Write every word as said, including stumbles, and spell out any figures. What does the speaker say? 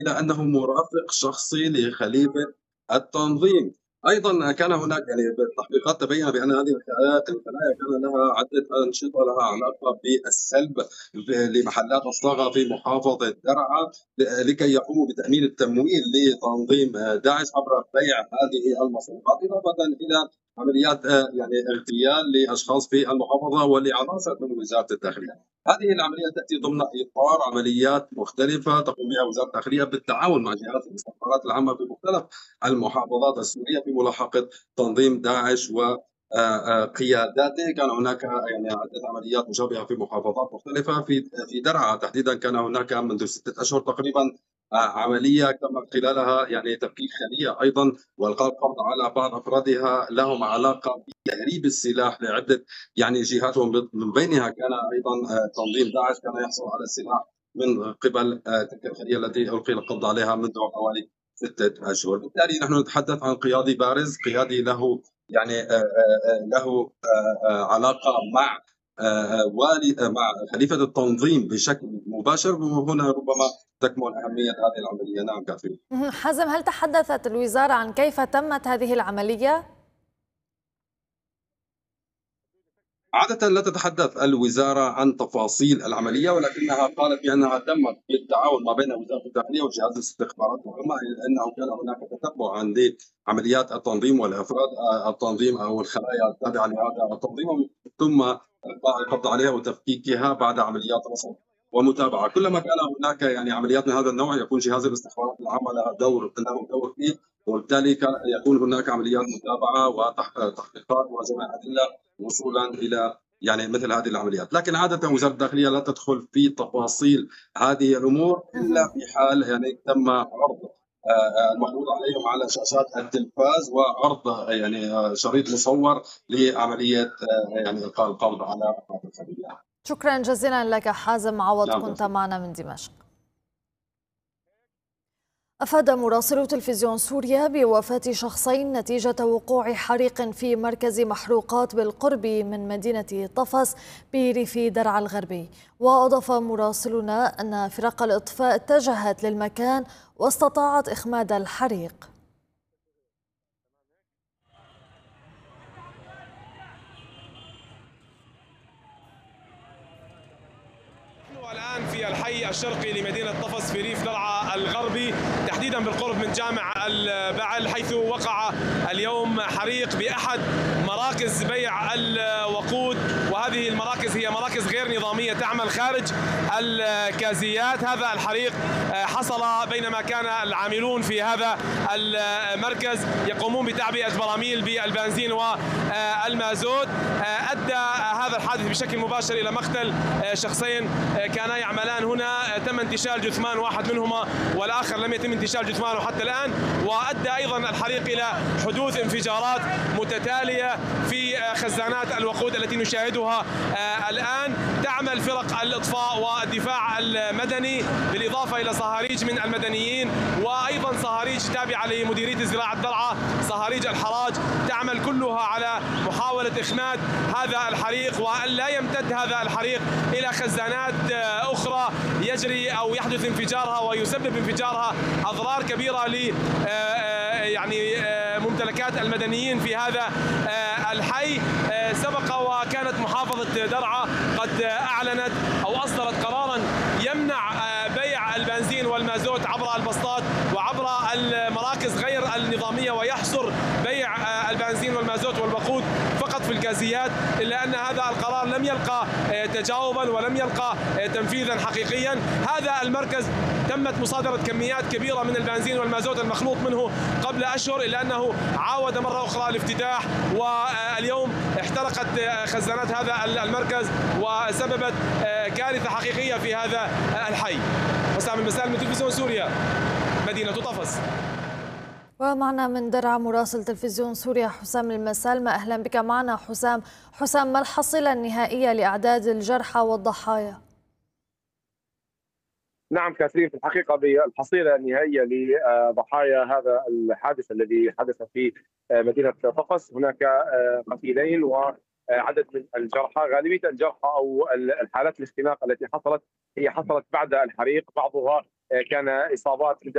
إلى أنه مرافق شخصي لخليفة التنظيم. أيضًا كان هناك يعني بالتحقيقات تبين بأن هذه الخلايا الخلايا كان لها عدة أنشطة لها علاقة بالسلب ب لمحلات الصاغة في محافظة درعا ل لكي يقوموا بتأمين التمويل لتنظيم داعش عبر بيع هذه المصروفات، إضافة إلى عمليات آآ يعني اغتيال لأشخاص في المحافظة ولعناصر من وزارة الداخلية. هذه العملية تأتي ضمن إطار عمليات مختلفة تقوم بها وزارة الداخلية بالتعاون مع جهات الاستخبارات العامة في مختلف المحافظات السورية في ملاحقة تنظيم داعش و آآ، قياداته. كان هناك يعني عدة عمليات مشابهة في محافظات مختلفة. في في درعا تحديدًا كان هناك منذ ستة أشهر تقريبًا آآ، عملية تم خلالها يعني تفكيك خلية أيضًا وإلقاء القبض على بعض أفرادها لهم علاقة بتهريب السلاح لعدة يعني جهات، ومن بينها كان أيضًا آآ، تنظيم داعش كان يحصل على السلاح من قبل آآ، تلك الخلية التي ألقي القبض عليها منذ حوالي ستة أشهر. بالتالي نحن نتحدث عن قيادي بارز، قيادي له يعني آآ آآ له آآ آآ علاقة مع آآ والي مع خليفة التنظيم بشكل مباشر، وهنا ربما تكمن أهمية هذه العملية. نعم كافي. اهم، حازم، هل تحدثت الوزارة عن كيف تمت هذه العملية؟ عادةً لا تتحدث الوزارة عن تفاصيل العملية، ولكنها قالت بأنها تمت بالتعاون ما بين وزارة الداخلية وجهاز الاستخبارات العامة، إلا أنه كان هناك تتبعًا لعمليات التنظيم والأفراد آآ التنظيم أو الخلايا التابعة لهذا التنظيم، ثم إلقاء القبض عليها وتفكيكها بعد عمليات رصد ومتابعة. كلما كان هناك يعني عمليات من هذا النوع يكون جهاز الاستخبارات العامة لها دور له دور فيه، وبالتالي كان يكون هناك عمليات متابعة وتح تحقيقات وجمع أدلة وصولا الى يعني مثل هذه العمليات. لكن عاده وزاره الداخليه لا تدخل في تفاصيل هذه الامور الا اهم. في حال يعني تم عرض آه، المفروض عليهم على شاشات التلفاز وعرض آه، يعني آه، شريط مصور لعمليه آه، يعني القاء القبض على افراد الخلية. شكرا جزيلا لك حازم عوض، نعم. كنت معنا من دمشق. أفاد مراسل تلفزيون سوريا بوفاة شخصين نتيجة وقوع حريق في مركز محروقات بالقرب من مدينة طفس بريف درعا الغربي. وأضاف مراسلنا أن فرق الإطفاء اتجهت للمكان واستطاعت إخماد الحريق. والآن في الحي الشرقي لمدينة طفس في ريف درعا الغربي، تحديدا بالقرب من جامع البعل، حيث وقع اليوم حريق بأحد مراكز بيع الوقود، وهذه المراكز هي مراكز غير نظامية تعمل خارج الكازيات. هذا الحريق حصل بينما كان العاملون في هذا المركز يقومون بتعبئة براميل بالبنزين والمازوت. أدى هذا الحادث بشكل مباشر إلى مقتل شخصين كانا يعملان هنا. تم انتشال جثمان واحد منهما والآخر لم يتم انتشال جثمانه حتى الآن. وأدى أيضا الحريق إلى حدوث انفجارات متتالية في خزانات الوقود التي نشاهدها الآن. تعمل فرق الإطفاء والدفاع المدني بالإضافة إلى صهاريج من المدنيين، وأيضا صهاريج تابعة لمديرية زراعة درعا، صهاريج الحراج، تعمل كلها على محاولة إخماد هذا الحريق وأن لا يمتد هذا الحريق إلى خزانات أخرى يجري أو يحدث انفجارها ويسبب انفجارها أضرار كبيرة ل يعني ممتلكات المدنيين في هذا الحي. سبق وكانت محافظة درعا قد أعلنت أو أصدرت قرارا يمنع بيع البنزين والمازوت عبر البسطات وعبر المراكز غير النظامية، ويحصر بيع البنزين والمازوت والوقود فقط في الكازيات، إلا أن هذا القرار لم يلقى تجاوبا ولم يلقى تنفيذا حقيقيا. هذا المركز تمت مصادرة كميات كبيرة من البنزين والمازوت المخلوط منه قبل أشهر، إلا أنه عاود مرة أخرى الافتتاح، واليوم احترقت خزانات هذا المركز وسببت كارثة حقيقية في هذا الحي. حسام المسالم من تلفزيون سوريا، مدينة طفس. ومعنا من درعا مراسل تلفزيون سوريا حسام المسالمة. أهلا بك معنا حسام. حسام، ما الحصيلة النهائية لأعداد الجرحى والضحايا؟ نعم كاثرين، في الحقيقة بالحصيلة النهائية لضحايا هذا الحادث الذي حدث في مدينة طفس هناك قتيلين وعدد من الجرحى. غالبية الجرحى أو الحالات الاختناق التي حصلت هي حصلت بعد الحريق، بعضها كان إصابات